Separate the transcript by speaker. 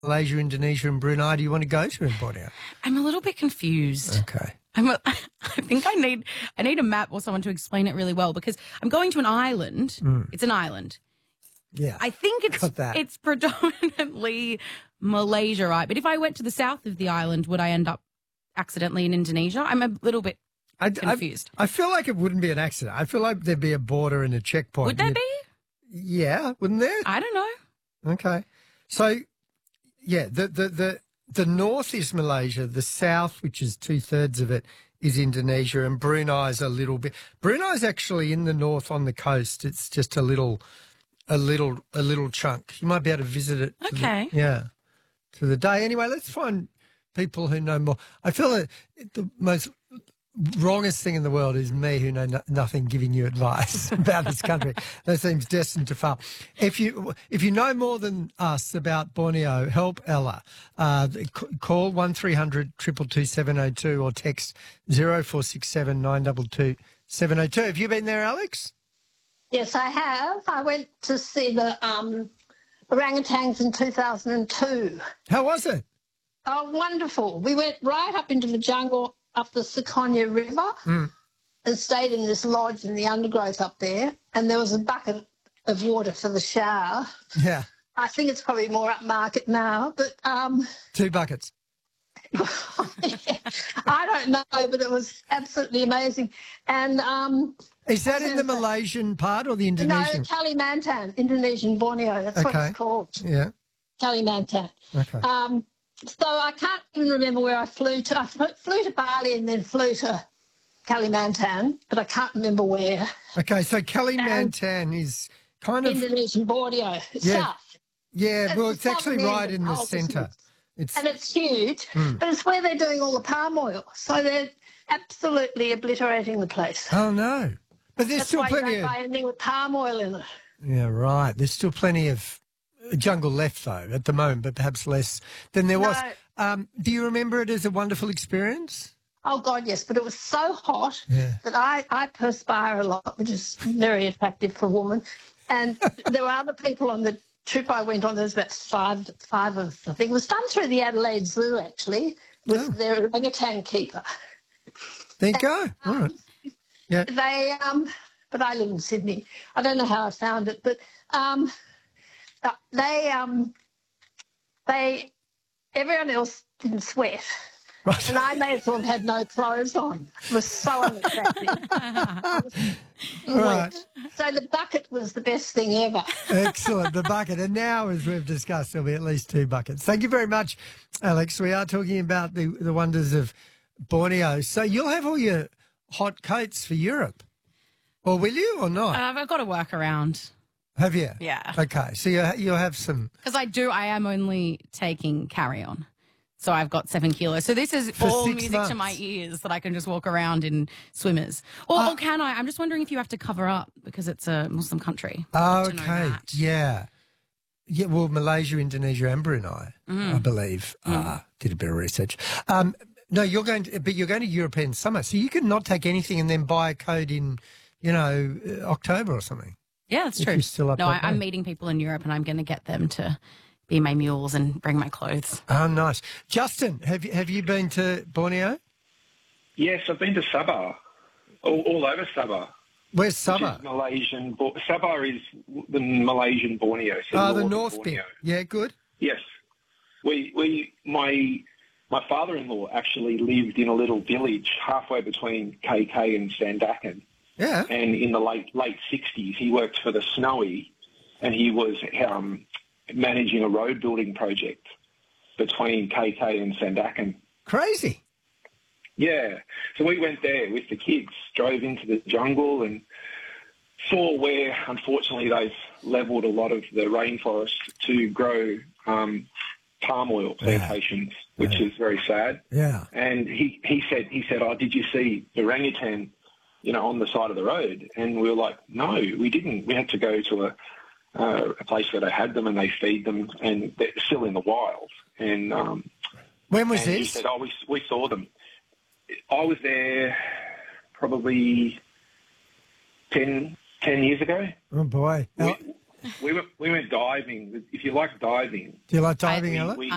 Speaker 1: Malaysia, Indonesia and Brunei do you want to go to in Borneo?
Speaker 2: I'm a little bit confused.
Speaker 1: Okay.
Speaker 2: I think I need a map or someone to explain it really well because I'm going to an island. It's an island.
Speaker 1: Yeah.
Speaker 2: I think it's predominantly Malaysia, right? But if I went to the south of the island, would I end up accidentally in Indonesia? I'm a little bit confused.
Speaker 1: I feel like it wouldn't be an accident. I feel like there'd be a border and a checkpoint.
Speaker 2: Would there be?
Speaker 1: Yeah, wouldn't there?
Speaker 2: I don't know.
Speaker 1: Okay. So, yeah, the north is Malaysia. The south, which is 2/3 of it, is Indonesia, and Brunei's a little bit. Brunei's actually in the north on the coast. It's just a little chunk. You might be able to visit it.
Speaker 2: Okay.
Speaker 1: To the day. Anyway, let's find people who know more. I feel that the most wrongest thing in the world is me who know nothing giving you advice about this country. That seems destined to fail. If you know more than us about Borneo, help Ella. Call 1300 222 702 or text 0467 922 702. Have you been there, Alex?
Speaker 3: Yes, I have. I went to see the orangutans in 2002.
Speaker 1: How was it?
Speaker 3: Oh, wonderful. We went right up into the jungle up the Sekonya River and stayed in this lodge in the undergrowth up there, and there was a bucket of water for the shower.
Speaker 1: Yeah.
Speaker 3: I think it's probably more upmarket now, but
Speaker 1: 2 buckets.
Speaker 3: I don't know, but it was absolutely amazing. And
Speaker 1: is that in the Malaysian part or the Indonesian?
Speaker 3: No, Kalimantan, Indonesian Borneo. That's what it's called.
Speaker 1: Yeah.
Speaker 3: Kalimantan.
Speaker 1: Okay.
Speaker 3: So I can't even remember where I flew to. I flew to Bali and then flew to Kalimantan, but I can't remember where.
Speaker 1: Okay, so Kalimantan is kind of
Speaker 3: Indonesian Borneo. It's south.
Speaker 1: Yeah, well, it's actually right in the centre.
Speaker 3: And it's huge, but it's where they're doing all the palm oil. So they're absolutely obliterating the place.
Speaker 1: Oh, no. But there's still plenty
Speaker 3: of... That's why you don't buy anything with palm oil in it.
Speaker 1: Yeah, right. There's still plenty of jungle left, though, at the moment, but perhaps less than there was. Do you remember it as a wonderful experience?
Speaker 3: Oh, God, yes, but it was so hot that I perspire a lot, which is very attractive for a woman. And there were other people on the trip I went on. There was about five of us, I think. It was done through the Adelaide Zoo, actually, with their orangutan keeper.
Speaker 1: There you go. All right. Yeah.
Speaker 3: They, but I live in Sydney. I don't know how I found it, but everyone else didn't sweat. Right. And I may as well have had no clothes on. It was so unattractive.
Speaker 1: Right.
Speaker 3: So the bucket was the best thing ever.
Speaker 1: Excellent, the bucket. And now, as we've discussed, there'll be at least 2 buckets. Thank you very much, Alex. We are talking about the wonders of Borneo. So you'll have all your hot coats for Europe. Or will you or not?
Speaker 2: I've got to work around.
Speaker 1: Have you?
Speaker 2: Yeah.
Speaker 1: Okay, so you'll have some...
Speaker 2: Because I am only taking carry-on. So I've got 7 kilos. So this is all music to my ears that I can just walk around in swimmers. Or can I? I'm just wondering if you have to cover up because it's a Muslim country.
Speaker 1: Oh, okay. Yeah. Yeah, well, Malaysia, Indonesia and Brunei, I believe, did a bit of research. No, you're going to European summer. So you can not take anything and then buy a coat in, October or something.
Speaker 2: Yeah, that's true.
Speaker 1: You're still up
Speaker 2: I'm meeting people in Europe and I'm going to get them to be my mules and bring my clothes.
Speaker 1: Oh, nice. Justin, have you been to Borneo?
Speaker 4: Yes, I've been to Sabah, all over Sabah.
Speaker 1: Where's Sabah?
Speaker 4: Malaysian. Sabah is the Malaysian Borneo.
Speaker 1: So the north bit. Yeah, good.
Speaker 4: Yes. My father-in-law actually lived in a little village halfway between KK and Sandakan.
Speaker 1: Yeah.
Speaker 4: And in the late 60s, he worked for the Snowy, and he was managing a road building project between KK and Sandakan.
Speaker 1: Crazy.
Speaker 4: Yeah. So we went there with the kids, drove into the jungle and saw where, unfortunately, they've levelled a lot of the rainforest to grow palm oil plantations, which is very sad.
Speaker 1: Yeah.
Speaker 4: And he said, oh, did you see the orangutan, on the side of the road? And we were like, no, we didn't. We had to go to a place where they had them and they feed them, and they're still in the wild. And
Speaker 1: when was this?
Speaker 4: He said, oh, we saw them. I was there probably 10 years ago.
Speaker 1: Oh, boy.
Speaker 4: We went diving. If you like diving.
Speaker 1: Do you like diving, Ella?